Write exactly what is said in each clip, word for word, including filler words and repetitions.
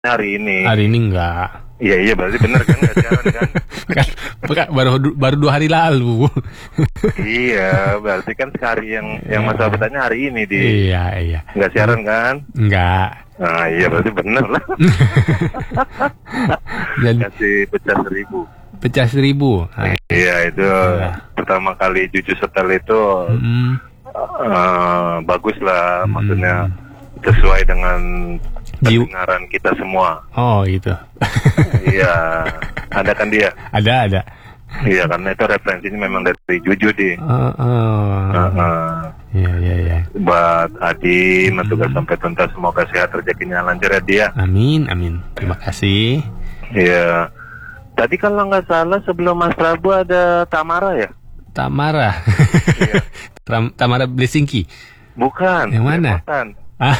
hari ini. Hari ini enggak. Iya iya berarti benar kan nggak siaran kan? Kan baru baru dua hari lalu. Iya berarti kan sehari yang yang masa bertanya hari ini di. Iya iya. Nggak siaran kan? Enggak. Nah iya berarti benar lah. Jadi Kasih pecah seribu. pecah seribu. Nah, Iya itu Iya. pertama kali Juju Setel itu mm, eh, bagus lah, Mm. maksudnya sesuai dengan Jiw- pendengaran kita semua. Oh gitu. Iya, ada kan dia? Ada ada. Iya karena itu referensinya memang dari Juju di. Oh, oh. Heeh. Iya iya iya. Buat Adi mentugas sampai tuntas, semoga sehat rezekinya lancar ya dia. Amin amin. Terima kasih. Iya. Tadi kalau nggak salah sebelum Mas Prabu ada Tamara ya? Tamara. Iya. Tam- Tamara Blesingki. Bukan. Yang mana? Bukan. Ah.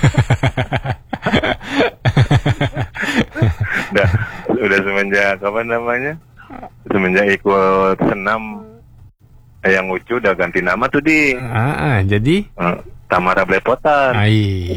Udah, udah semenjak apa namanya? Semenjak ikut senam eh, yang lucu udah ganti nama tuh di Ah, ah, jadi eh, Tamara Blepotan. ai.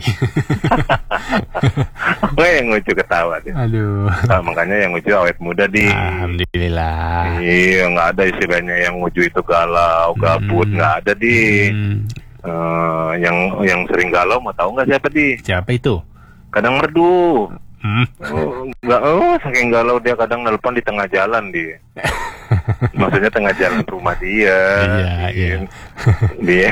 Gue yang lucu ketawa deh. Aduh. Nah, makanya yang lucu awet muda di. Alhamdulillah. Iya, nggak ada istilahnya yang lucu itu galau, gabut, Hmm. nggak ada di. Hmm, Eh, yang yang sering galau mau tahu nggak siapa di? siapa itu? Kadang merdu. Hmm. Oh, nggak, oh, saking galau dia kadang nelpon di tengah jalan di. Maksudnya tengah jalan rumah dia. Iya, iya. Dia.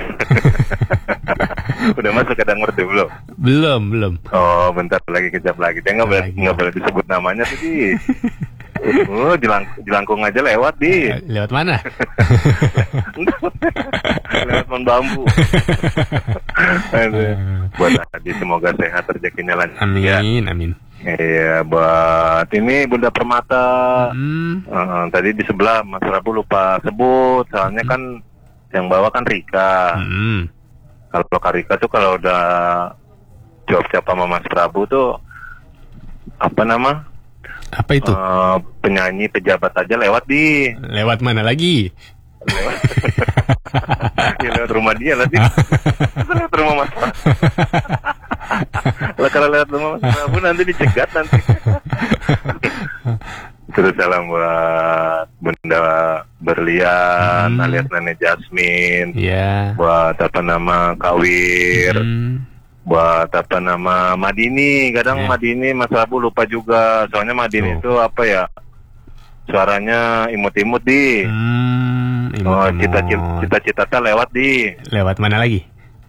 Udah masuk kadang merdu belum? Belum, belum. Oh, bentar lagi kejap lagi. Dia nggak boleh Lagi. nggak boleh disebut namanya tuh di. Oh, jelang, jelangkung aja lewat di. Eh, Lewat mana? Lewat pohon bambu. Aduh. Buat Adi semoga sehat rezekinya lancar. Ya. Amin, amin. Iya, buat ini Bunda Permata. Hmm. Eh, tadi di sebelah Mas Prabu lupa sebut, soalnya kan yang bawa kan Rika. Hmm. Kalau Kak Rika tuh kalau udah jawab siapa sama Mas Prabu tuh apa nama? Apa itu? Eh, penyanyi pejabat aja lewat di Lewat mana lagi? lewat, ya, lewat rumah dia lah di lewat rumah Mas Prabu. Lah kalau lewat rumah Mas Prabu nanti dicegat nanti. Terus salam buat Bunda Berlian, Hmm. alias Nenek Jasmine, Iya. buat apa nama Kawir, Hmm. buat apa nama Madini. Kadang Ya. Madini Mas Prabu lupa juga, soalnya Madini Oh. itu apa ya, suaranya imut-imut di. Hmm. Oh, imut-imut. cita-cita cita-cita teh lewat di. Lewat mana lagi?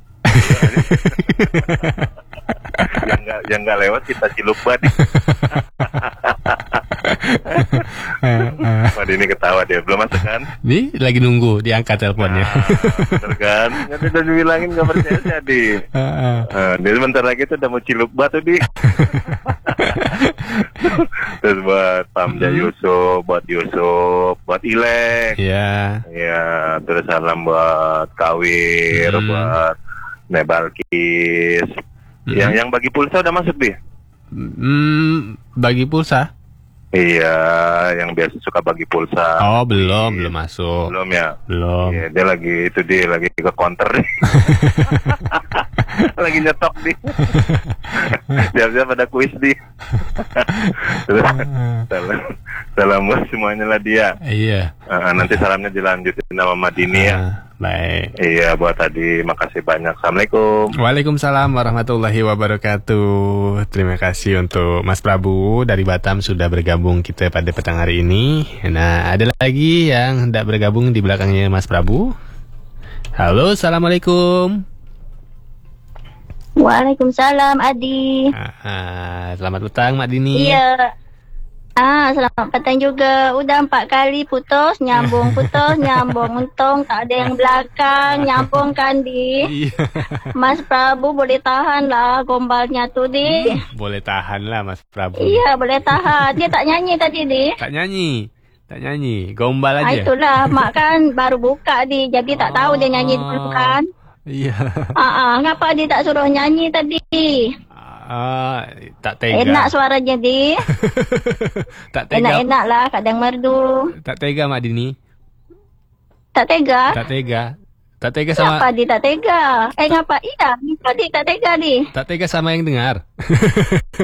yang nggak yang nggak lewat kita cilukba di. Eh, eh. Madini ketawa dia, belum masuk kan? Nih lagi nunggu diangkat teleponnya. Nah, bener kan? Nanti udah dibilangin gak percaya sih Adi. Ah, ah. Nah, dia sebentar lagi tuh udah mau cilukba tuh di. Terus buat Pamja Hmm. Yusuf, buat Yusuf, buat Ilek. Iya. Ya, terus salam buat Kawir, Hmm. buat Nebalkis. Hmm. Yang yang bagi pulsa udah masuk di? Hmm, bagi pulsa? Iya, yang biasa suka bagi pulsa. Oh, belum, belum masuk. Belum ya? Belum. Iya, dia lagi itu dia lagi ke counter nih. Lagi nyetok di. Siap-siap ada kuis di. Terus salam, salam buat semuanya lah dia. Iya. Ah, nanti salamnya dilanjutin sama Madini ya. Ah, baik. Iya, buat tadi makasih banyak. Assalamualaikum. Waalaikumsalam warahmatullahi wabarakatuh. Terima kasih untuk Mas Prabu dari Batam sudah bergabung kita pada petang hari ini. Nah, ada lagi yang hendak bergabung di belakangnya Mas Prabu. Halo, assalamualaikum. Waalaikumsalam Adi. Ah, ah, selamat petang, Mak Dini. Iya. Ah, selamat petang juga. Udah empat kali putus, nyambung, putus, nyambung. Untung tak ada yang belakang, nyambung kan di. Iya. Mas Prabu boleh tahan lah gombalnya tuh di. Boleh tahan lah, Mas Prabu. Iya, boleh tahan. Dia tak nyanyi tadi di. Tak nyanyi, tak nyanyi, gombal Ah, aja. itulah, mak kan baru buka di. Jadi tak tahu dia nyanyi dulu kan. Iya. Ah, ah, ngapa dia tak suruh nyanyi tadi? Ah, tak tega. Enak suaranya di. Tak tega. Enak-enak lah, kadang merdu. Tak tega, Mak Dini. Tak tega. Tak tega. Tak tega sama Ngapa di tak tega? Eh ngapa? Iya, ngapa di tak tega di? tak tega sama yang dengar.